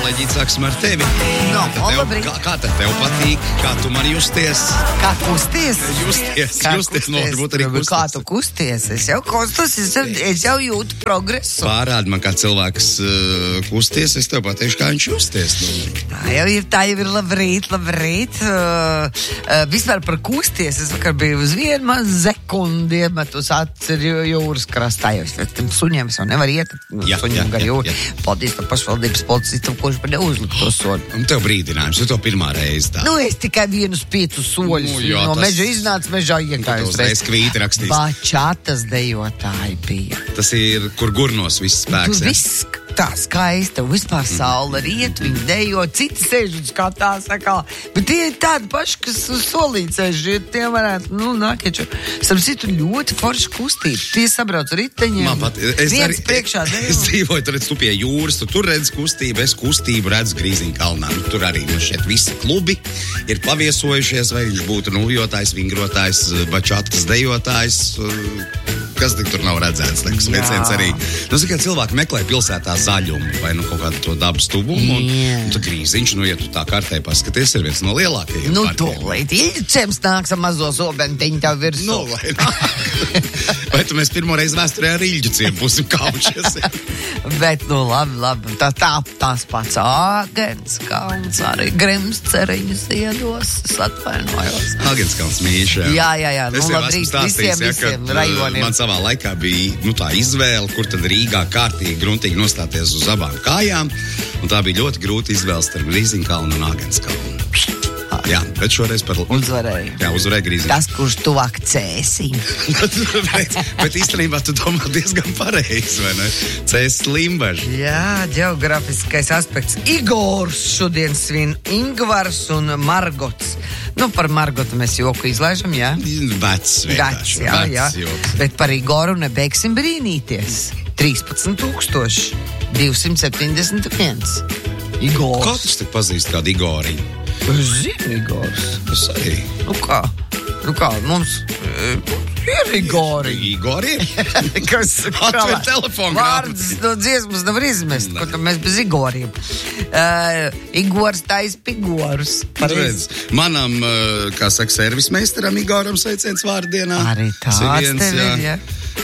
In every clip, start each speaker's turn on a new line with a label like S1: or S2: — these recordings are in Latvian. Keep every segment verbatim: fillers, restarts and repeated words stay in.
S1: Laģīt, sāksim ar tevi.
S2: No,
S1: tev,
S2: labrīt.
S1: kā, kā tad tev patīk? Kā tu man justies?
S2: Kā kusties?
S1: Justies,
S2: Kā
S1: justies, no, varbūt arī kusties.
S2: Kā tu kusties? Es jau kustos, es, jau- es jau jūtu progresu.
S1: Pārādi man, kā cilvēks uh, kusties, es tev pateikšu, kā viņš justies. Nu.
S2: Tā jau ir, tā jau ir labrīt, labrīt. Uh, uh, vispār par kusties. Es vakar biju uz vienu mazu sekundi iemetus acis jūras krastā. Jo es tam suņiem jau nevar iet.
S1: Jā, jā,
S2: Suņiem gar
S1: jā,
S2: jūru.
S1: jā.
S2: Paldies par pašvaldības policistam, kurš man neuzlika to sodu.
S1: Un tev brīdinājums, tu to pirmā reize tā.
S2: Nu, es tikai vienus piecus soļus
S1: Nu, jā,
S2: no
S1: tas-
S2: meža iznācu, mežā
S1: Tu
S2: iekājos.
S1: uzreiz kvīti rakstīs.
S2: Bačatas dejotāji bija.
S1: Tas ir, kur gurnos viss spēks.
S2: Tur
S1: ja?
S2: viss tā skaisti, vispār saule riet, viņi dejo, citi sēž un skatās, sakā. Bet tie ir tādi paši, kas uz solīt sēž, ja tie varētu, nu, nākieču. Starp citu, ļoti forši kustība. Tie sabrauc riteņiem.
S1: Man pat, es,
S2: Viens
S1: arī,
S2: priekšā
S1: es
S2: dejo.
S1: dzīvoju, tur redz, tu pie jūras, tu tur redz kustību, es kustību redzu Grīziņkalnā. Nu, tur arī nu, šeit visi klubi ir paviesojušies, vai viņš būtu nuvjotājs, vingrotājs, bačatas dejotājs. Kas tik tur nav redzēts? Nekas
S2: Jā.
S1: viens arī. Nu, zin, kā cilvēki meklē pilsētā zaļumu vai nu kaut kādu to dabas tuvumu. Un,
S2: Jā.
S1: un tu Grīziņš, nu, ja tu tā kartē paskaties, ir viens no lielākajiem
S2: Nu,
S1: parkiem.
S2: tolīt, ilģicēms nāks ar mazo sobentiņu tev virsū.
S1: Nu, lai nāk. Vai tu mēs pirmo reizi vēsturē ar Ilģuciem būsim kaučies?
S2: Bet, nu, labi, labi. Tā, tā, tās pats āgens, kauns, arī grims ceriņas iedos. Es atvainojos.
S1: Agenskalns mīša.
S2: Jā, jā, jā. Nu,
S1: Es jau
S2: labrīt
S1: esmu stāstījis,
S2: visiem,
S1: ja, ka,
S2: visiem
S1: uh,
S2: rajoniem.
S1: man savā laikā bija nu, tā izvēle, kur tad Rīgā kārtīgi, gruntīgi nostāties uz abām kājām. Un tā bija ļoti grūta izvēle starp Grīziņkalnu un Agenskalnu. Jā, bet šoreiz par...
S2: Uzvarēju.
S1: Jā, uzvarēja Grīziņkalnu.
S2: Tas, kurš tuvāk cēsim.
S1: bet, bet īstenībā tu domā diezgan pareizi, vai ne? Cēs Limbaži.
S2: Jā, geogrāfiskais aspekts. Igors šodien svin Ingvars un Margots. Nu, par Margotu mēs joku izlaižam, jā?
S1: Vecs
S2: Gads,
S1: vienkārši.
S2: jā, jā.
S1: Vecs joks.
S2: Bet par Igoru nebeigsim brīnīties. trīspadsmit tūkstoši divsimt septiņdesmit viens. Igors.
S1: Katrs te pazīst kādu Igoriņu.
S2: Es zinu, Igors.
S1: Es arī.
S2: Nu kā? Nu kā, mums e, ir Igori.
S1: Igori?
S2: Kas
S1: Atver telefonu
S2: vārds no dziesmas nevar izmest, ko tam mēs bez Igoriem. Uh, Igors tais pigorus.
S1: Redz, manam, uh, kā saka, servismeistaram Igoram sveiciens vārdienā.
S2: Arī
S1: Tas ir
S2: tāds
S1: viens,
S2: tev
S1: jā.
S2: ir, jā.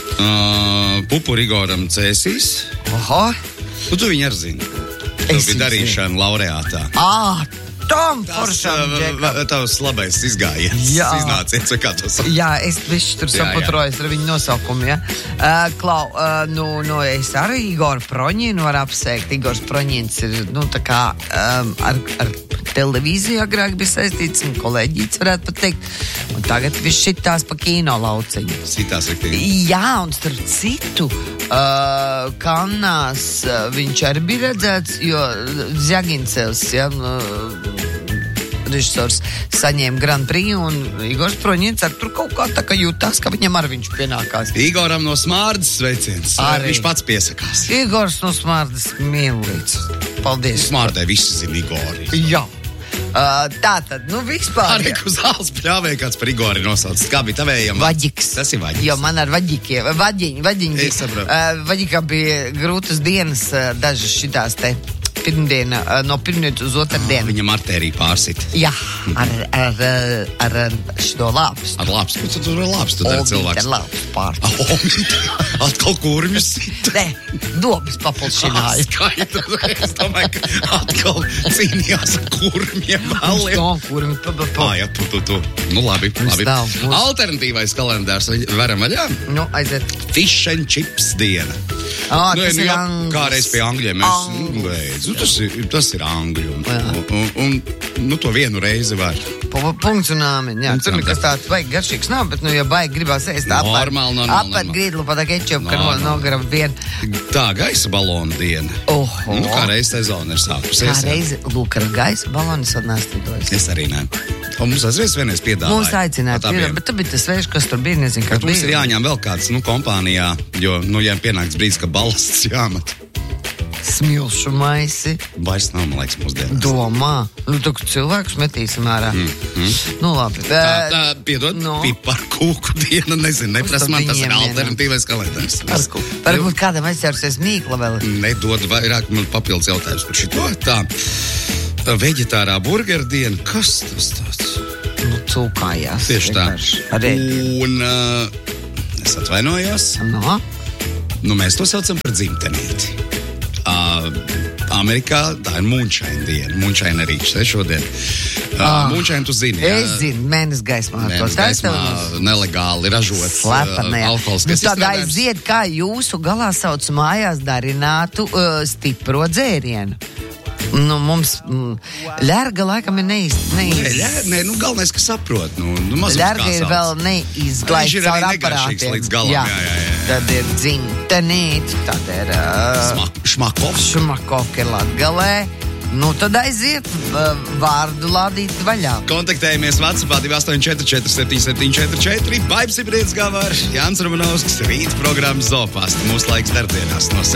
S1: Uh, Pupur Igoram Cēsīs.
S2: Oho.
S1: Nu, tu viņu arī zini.
S2: Es
S1: Tu
S2: viņu
S1: biji darīšana laureātā.
S2: Ā, tam
S1: Tas
S2: foršam
S1: uh,
S2: džekam.
S1: tavs labais izgājiens.
S2: Jā.
S1: Iznāciens, vai kā to saka?
S2: Jā, es bišķi tur
S1: Jā, jā.
S2: saputrojos ar viņu nosaukumu, ja. Uh, Klau, uh, nu, nu, es arī Igoru Proņinu varu apsveikt. Igors Proņins ir, nu, tā kā um, ar, ar televīziju agrāk bija saistīts, un kolēģīts varētu pat teikt. Un tagad viņš šitās pa kino lauciņu.
S1: Citās riktīgi.
S2: Jā, un starp citu, uh, Kannās uh, viņš arī bija redzēts, jo Zjagincevs, ja, uh, režisors saņēma Grand Prix, un Igors Proņins ar tur kaut kā tā kā jūtās, ka viņam ar viņš pienākās.
S1: Igoram no Smārdas sveiciens.
S2: Arī.
S1: Viņš pats piesakās.
S2: Igors no Smārdas mīlīts. Paldies.
S1: Smārdai visi zina Igori.
S2: Jā. Uh, tā tad, nu vispār.
S1: Arī uz zāles pļāvēja kāds par Igori nosaucis. Kā bija tavējam?
S2: Vaģiks.
S1: Tas ir vaģiks.
S2: Jo man ar vaģikiem, vaģiņi, vaģiņi.
S1: Es saprotu.
S2: Uh, vaģikam bija grūtas dienas, uh, dažas šitās te pirmdiena, uh, no pirmdienas uz otrdienu.
S1: Viņam artērija pārsit.
S2: Jā, ar, ar, ar, ar šito lāpstu.
S1: Ar lāpstu. Ko tu tur ar lāpstu dari cilvēks?
S2: Ar lāpstu pārtu.
S1: Atkal kurmjus sit.
S2: Nē, dobas papulšināja.
S1: Skaidrs. Es domāju, ka atkal cīnījās ar kurmiem vēliem.
S2: No, kurmi, pa, pa, pa.
S1: Ā, jā, tu, tu, tu. Nu, labi,
S2: Mums
S1: labi.
S2: nav, mums-
S1: Alternatīvais kalendārs varam vaļā.
S2: Nu, aiziet.
S1: Fish and chips diena.
S2: Ā,
S1: Nu,
S2: tas
S1: nu,
S2: ir
S1: jā,
S2: anglis.
S1: kā reiz pie angļiem mēs
S2: Anglis.
S1: beidz. Nu, tas, ir, tas ir angļu. Un,
S2: Jā.
S1: un, un, un nu, to vienu reizi var.
S2: Pa- pa- Punkts un āmen. Jā,
S1: Punkts
S2: tur
S1: un
S2: nekas
S1: āmen.
S2: tāds baigi garšīgs nav, bet, nu, ja baigi gribās ēst
S1: Normāli, normāli,
S2: apēt
S1: normāli.
S2: grīdlu pa tā kečupu, ka no,
S1: Normāli.
S2: nogaram vienu.
S1: Tā gaisa balona diena.
S2: Oho.
S1: Nu, kā reiz sezona ir sākusies.
S2: Kā
S1: jā.
S2: reizi, lūk, ar gaisa balonu es vēl nestrīdojos.
S1: Es arī nē. Un mums aizreiz vienreiz piedāvāja.
S2: Mūs aicināja,
S1: Pat abiem.
S2: bet tu biji tas vējš, kas tur bija, nezinu, kā
S1: Bet mums ir
S2: bija.
S1: jāņem vēl kāds, nu, kompānijā, jo, nu, ja pienāks brīdis, ka balsts jāmat.
S2: Smilšu maisi.
S1: Vairs nav, man liekas, mūsdienās.
S2: Domā. Nu, tā kā cilvēkus metīsim ārā. Mm, mm. Nu, labi.
S1: Tā, tā, piedod, no. Piparkūku diena, nezinu, neprasa man, tas ir alternatīvais kalendārs.
S2: Varbūt kādam aizķērsies mīkla vēl.
S1: Nedod vairāk man papildus jautājums par šito. Tā, veģetārā burgera diena, kas tas tāds?
S2: Nu, cūkājās.
S1: Tieši tā. Un uh, es atvainojos.
S2: No.
S1: Nu, mēs to saucam par dzimtenīti. Uh, Amerikā tā ir moonshine diena. Moonshine arī šodien. Uh, ah, moonshine, tu zini.
S2: Es zinu, mēnes gaismā.
S1: Mēnes gaismā nelegāli ražots uh, alkohols, kas
S2: nu, tad aiziet, kā jūsu galā sauc mājās darinātu uh, stipro dzērienu. Nu, mums mm, ļerga laikam ir neīsti.
S1: Nē, ļer, nē, nu galvenais, ka saprot. Nu, nu,
S2: ļerga ir vēl neizglaists caur aparātiem.
S1: Līdz galam, jā. Jā, jā, jā.
S2: Tad ir dzimtenīti, tad ir uh,
S1: šmakovs.
S2: Šmakovs ir Latgalē. Nu, tad aiziet uh, vārdu lādīt vaļā.
S1: Kontaktējamies WhatsAppā divi astoņi četri četri septiņi septiņi četri četri. Baibs ir Brīdis Gavārs, Jānis Romanovskis, rīt programmas Zopast. Mūsu laiks darbdienās no